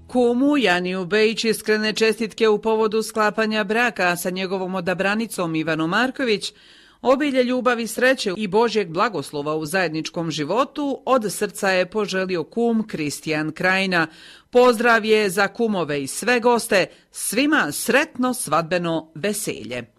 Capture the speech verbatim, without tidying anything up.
Kumu Janiju Bejić iskrene čestitke u povodu sklapanja braka sa njegovom odabranicom Ivanom Marković, obilje ljubavi, sreće i Božjeg blagoslova u zajedničkom životu od srca je poželio kum Kristijan Krajina. Pozdrav je za kumove i sve goste, svima sretno svadbeno veselje.